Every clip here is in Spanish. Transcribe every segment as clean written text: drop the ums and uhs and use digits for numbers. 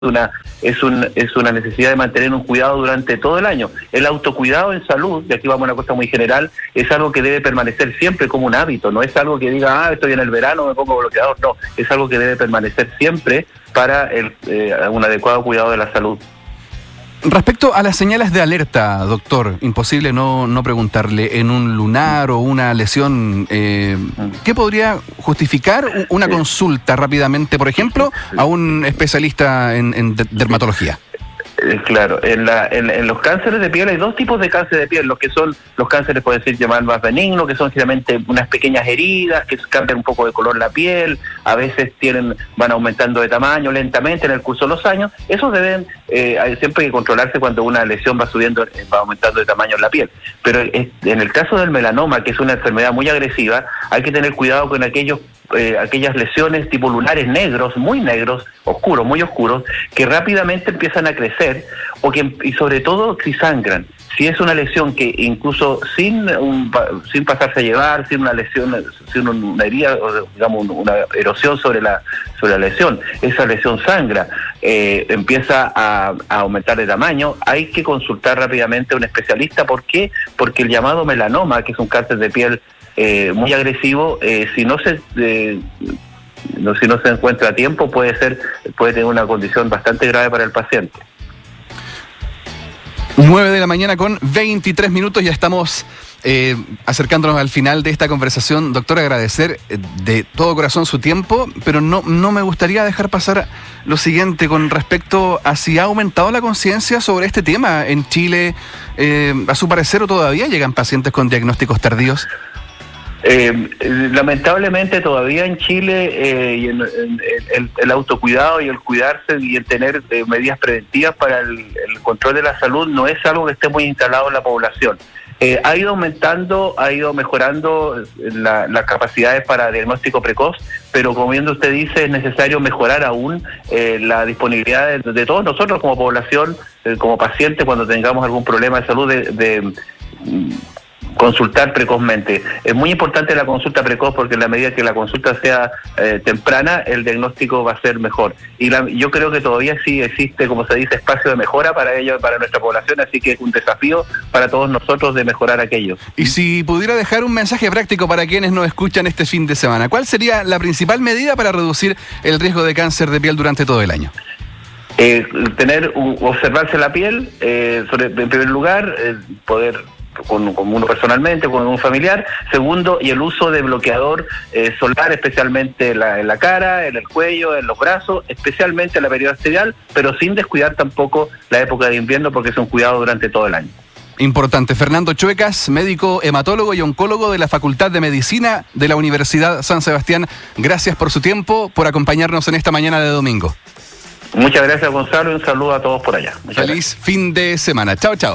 es una necesidad de mantener un cuidado durante todo el año. El autocuidado en salud, de aquí vamos a una cosa muy general, es algo que debe permanecer siempre como un hábito, no es algo que diga, estoy en el verano, me pongo bloqueador, no, es algo que debe permanecer siempre para un adecuado cuidado de la salud. Respecto a las señales de alerta, doctor, imposible no preguntarle, en un lunar o una lesión, ¿qué podría justificar una consulta rápidamente, por ejemplo, a un especialista en dermatología? Claro, en los cánceres de piel hay dos tipos de cáncer de piel, los que son los cánceres, puede ser llamar más benignos, que son generalmente unas pequeñas heridas que cambian un poco de color la piel, a veces van aumentando de tamaño lentamente en el curso de los años. Esos deben siempre hay que controlarse cuando una lesión va aumentando de tamaño en la piel. Pero en el caso del melanoma, que es una enfermedad muy agresiva, hay que tener cuidado con aquellas lesiones tipo lunares negros, muy negros, oscuros, muy oscuros, que rápidamente empiezan a crecer y sobre todo si sangran. Si es una lesión que incluso sin pasarse a llevar, sin una lesión, sin una herida, o digamos una erosión sobre la lesión, esa lesión sangra, empieza a aumentar de tamaño, hay que consultar rápidamente a un especialista. ¿Por qué? Porque el llamado melanoma, que es un cáncer de piel muy agresivo, si no se encuentra a tiempo, puede tener una condición bastante grave para el paciente. 9:23 con 23 minutos, ya estamos acercándonos al final de esta conversación. Doctor, agradecer de todo corazón su tiempo, pero no me gustaría dejar pasar lo siguiente con respecto a si ha aumentado la conciencia sobre este tema en Chile. A su parecer, ¿o todavía llegan pacientes con diagnósticos tardíos? Lamentablemente todavía en Chile y el autocuidado y el cuidarse y el tener medidas preventivas para el control de la salud no es algo que esté muy instalado en la población. Ha ido aumentando, ha ido mejorando las capacidades para diagnóstico precoz, pero como bien usted dice, es necesario mejorar aún la disponibilidad de todos nosotros como población, como pacientes, cuando tengamos algún problema de salud, de consultar precozmente. Es muy importante la consulta precoz porque en la medida que la consulta sea temprana, el diagnóstico va a ser mejor. Y yo creo que todavía sí existe, como se dice, espacio de mejora para ello, para nuestra población, así que es un desafío para todos nosotros de mejorar aquello. Y si pudiera dejar un mensaje práctico para quienes nos escuchan este fin de semana, ¿cuál sería la principal medida para reducir el riesgo de cáncer de piel durante todo el año? Observarse la piel, en primer lugar, poder con uno personalmente, con un familiar. Segundo, y el uso de bloqueador solar, especialmente en la cara, en el cuello, en los brazos, especialmente en la periodo arterial, pero sin descuidar tampoco la época de invierno, porque es un cuidado durante todo el año. Importante. Fernando Chuecas, médico hematólogo y oncólogo de la Facultad de Medicina de la Universidad San Sebastián. Gracias por su tiempo, por acompañarnos en esta mañana de domingo. Muchas gracias, Gonzalo, y un saludo a todos por allá. Feliz fin de semana. Chao, chao.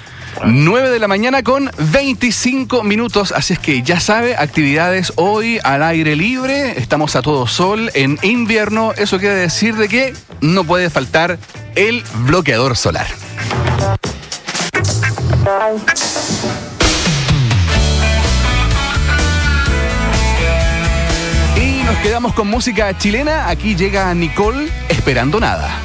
9:00 con 25 minutos, así es que ya sabe, actividades hoy al aire libre, estamos a todo sol en invierno, eso quiere decir de que no puede faltar el bloqueador solar. Y nos quedamos con música chilena, aquí llega Nicole, Esperando Nada.